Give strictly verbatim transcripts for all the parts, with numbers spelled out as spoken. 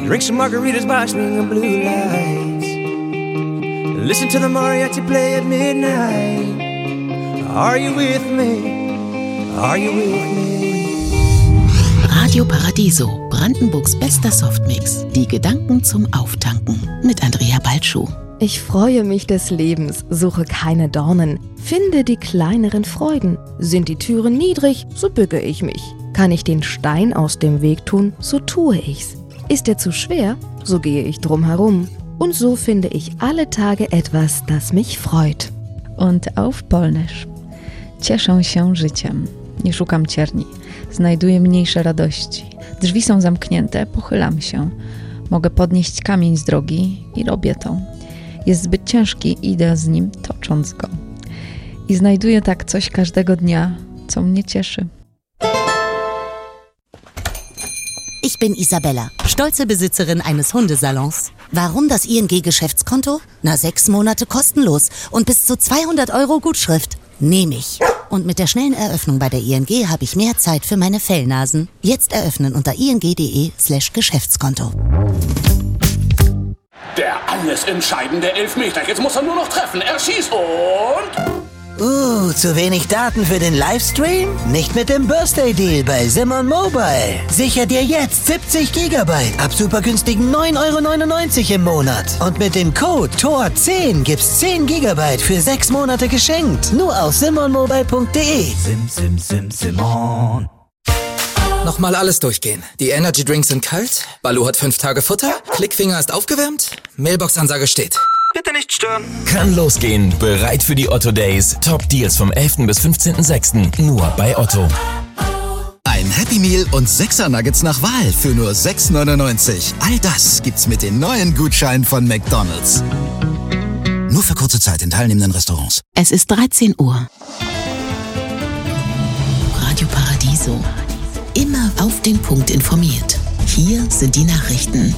Drink some margaritas by swinging blue lights. Listen to the mariachi play at midnight. Are you with me? Are you with me? Radio Paradiso, Brandenburgs bester Softmix. Die Gedanken zum Auftanken mit Andrea Balschuh. Ich freue mich des Lebens, suche keine Dornen, finde die kleineren Freuden. Sind die Türen niedrig, so bücke ich mich. Kann ich den Stein aus dem Weg tun, so tue ich's. Ist er zu schwer, so gehe ich drum herum. Und so finde ich alle Tage etwas, das mich freut. Und auf Polnisch. Cieszę się życiem. Nie szukam cierni. Znajduję mniejsze radości. Drzwi są zamknięte, pochylam się. Mogę podnieść kamień z drogi i robię to. Jest zbyt ciężki, idę z nim, tocząc go. I znajduję tak coś każdego dnia, co mnie cieszy. Ich bin Isabella, stolze Besitzerin eines Hundesalons. Warum das I N G-Geschäftskonto? Na, sechs Monate kostenlos und bis zu zweihundert Euro Gutschrift. Nehme ich. Und mit der schnellen Eröffnung bei der I N G habe ich mehr Zeit für meine Fellnasen. Jetzt eröffnen unter ing.de slash Geschäftskonto. Der alles entscheidende Elfmeter. Jetzt muss er nur noch treffen. Er schießt und... Uh, zu wenig Daten für den Livestream? Nicht mit dem Birthday Deal bei Simon Mobile. Sicher dir jetzt siebzig Gigabyte ab super günstigen neun Euro neunundneunzig im Monat. Und mit dem Code T O R zehn gibt's zehn Gigabyte für sechs Monate geschenkt. Nur auf simon mobile punkt de. Sim, sim, sim, Simon. Nochmal alles durchgehen. Die Energy Drinks sind kalt, Balu hat fünf Tage Futter, Klickfinger ist aufgewärmt, Mailbox-Ansage steht. Bitte nicht stören. Kann losgehen. Bereit für die Otto Days. Top Deals vom elften bis fünfzehnten sechsten Nur bei Otto. Ein Happy Meal und sechser Nuggets nach Wahl für nur sechs neunundneunzig. All das gibt's mit den neuen Gutscheinen von McDonald's. Nur für kurze Zeit in teilnehmenden Restaurants. Es ist dreizehn Uhr. Radio Paradiso. Immer auf den Punkt informiert. Hier sind die Nachrichten.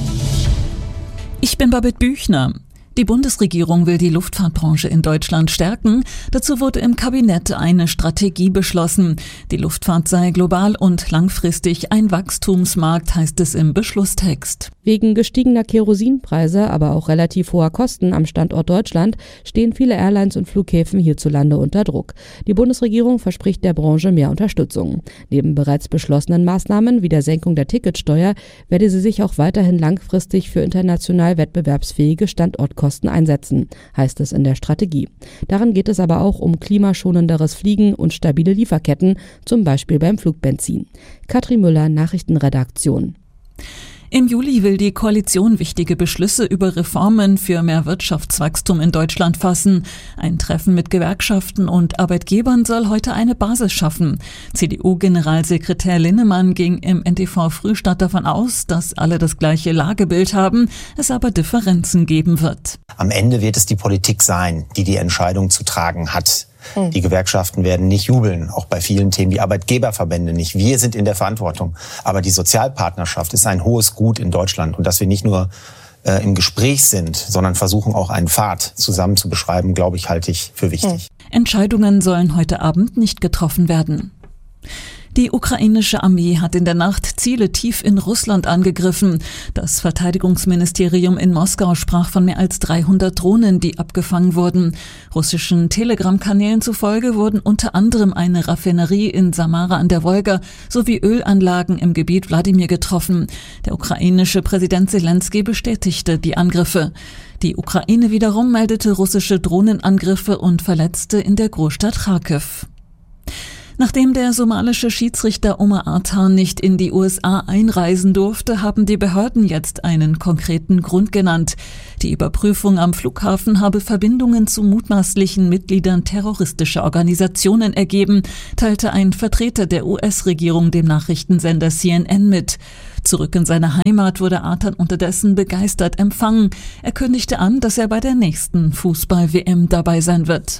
Ich bin Babette Büchner. Die Bundesregierung will die Luftfahrtbranche in Deutschland stärken. Dazu wurde im Kabinett eine Strategie beschlossen. Die Luftfahrt sei global und langfristig ein Wachstumsmarkt, heißt es im Beschlusstext. Wegen gestiegener Kerosinpreise, aber auch relativ hoher Kosten am Standort Deutschland stehen viele Airlines und Flughäfen hierzulande unter Druck. Die Bundesregierung verspricht der Branche mehr Unterstützung. Neben bereits beschlossenen Maßnahmen wie der Senkung der Ticketsteuer werde sie sich auch weiterhin langfristig für international wettbewerbsfähige Standortkosten einsetzen, heißt es in der Strategie. Darin geht es aber auch um klimaschonenderes Fliegen und stabile Lieferketten, zum Beispiel beim Flugbenzin. Katrin Müller, Nachrichtenredaktion. Im Juli will die Koalition wichtige Beschlüsse über Reformen für mehr Wirtschaftswachstum in Deutschland fassen. Ein Treffen mit Gewerkschaften und Arbeitgebern soll heute eine Basis schaffen. C D U-Generalsekretär Linnemann ging im N T V-Frühstart davon aus, dass alle das gleiche Lagebild haben, es aber Differenzen geben wird. Am Ende wird es die Politik sein, die die Entscheidung zu tragen hat. Die Gewerkschaften werden nicht jubeln, auch bei vielen Themen, die Arbeitgeberverbände nicht. Wir sind in der Verantwortung. Aber die Sozialpartnerschaft ist ein hohes Gut in Deutschland. Und dass wir nicht nur äh, im Gespräch sind, sondern versuchen auch einen Pfad zusammen zu beschreiben, glaube ich, halte ich für wichtig. Entscheidungen sollen heute Abend nicht getroffen werden. Die ukrainische Armee hat in der Nacht Ziele tief in Russland angegriffen. Das Verteidigungsministerium in Moskau sprach von mehr als dreihundert Drohnen, die abgefangen wurden. Russischen Telegram-Kanälen zufolge wurden unter anderem eine Raffinerie in Samara an der Wolga sowie Ölanlagen im Gebiet Wladimir getroffen. Der ukrainische Präsident Selenskyj bestätigte die Angriffe. Die Ukraine wiederum meldete russische Drohnenangriffe und Verletzte in der Großstadt Charkiw. Nachdem der somalische Schiedsrichter Omar Artan nicht in die U S A einreisen durfte, haben die Behörden jetzt einen konkreten Grund genannt. Die Überprüfung am Flughafen habe Verbindungen zu mutmaßlichen Mitgliedern terroristischer Organisationen ergeben, teilte ein Vertreter der U S-Regierung dem Nachrichtensender C N N mit. Zurück in seine Heimat wurde Artan unterdessen begeistert empfangen. Er kündigte an, dass er bei der nächsten Fußball-W M dabei sein wird.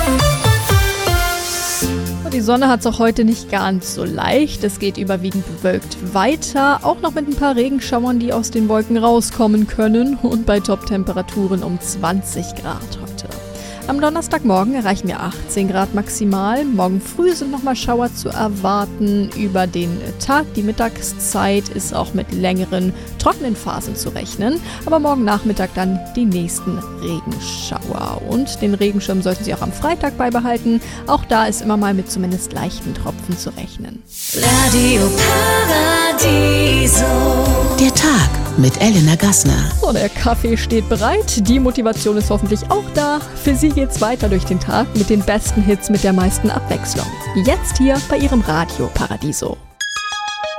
Die Sonne hat es auch heute nicht ganz so leicht. Es geht überwiegend bewölkt weiter, auch noch mit ein paar Regenschauern, die aus den Wolken rauskommen können und bei Top-Temperaturen um zwanzig Grad heute. Am Donnerstagmorgen erreichen wir achtzehn Grad maximal. Morgen früh sind nochmal Schauer zu erwarten. Über den Tag, die Mittagszeit, ist auch mit längeren trockenen Phasen zu rechnen. Aber morgen Nachmittag dann die nächsten Regenschauer. Und den Regenschirm sollten Sie auch am Freitag beibehalten. Auch da ist immer mal mit zumindest leichten Tropfen zu rechnen. Radio Paradiso. Der Tag mit Elena Gassner. So, der Kaffee steht bereit. Die Motivation ist hoffentlich auch da. Für Sie geht's weiter durch den Tag mit den besten Hits mit der meisten Abwechslung. Jetzt hier bei Ihrem Radio Paradiso.